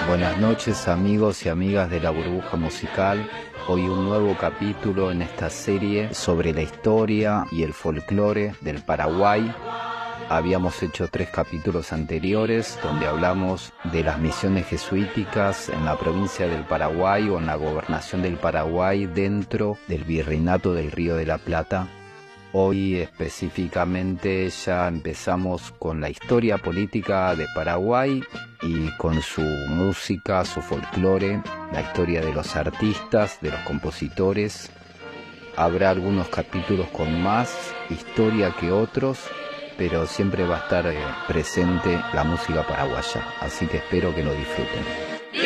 Buenas noches amigos y amigas de la burbuja musical. Hoy un nuevo capítulo en esta serie sobre la historia y el folclore del Paraguay. Habíamos hecho 3 capítulos anteriores donde hablamos de las misiones jesuíticas en la provincia del Paraguay o en la gobernación del Paraguay dentro del Virreinato del Río de la Plata. Hoy específicamente ya empezamos con la historia política de Paraguay y con su música, su folclore, la historia de los artistas, de los compositores. Habrá algunos capítulos con más historia que otros, pero siempre va a estar presente la música paraguaya, así que espero que lo disfruten.